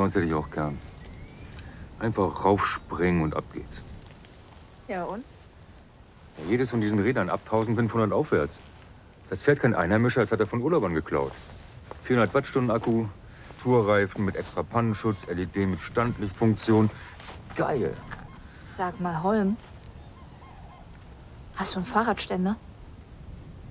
das hätte ich auch gern. Einfach raufspringen und ab geht's. Ja, und? Ja, jedes von diesen Rädern ab 1500 aufwärts. Das fährt kein Einheimischer, als hat er von Urlaubern geklaut. 400 Wattstunden Akku, Tourreifen mit extra Pannenschutz, LED mit Standlichtfunktion. Geil. Sag mal, Holm, hast du einen Fahrradständer?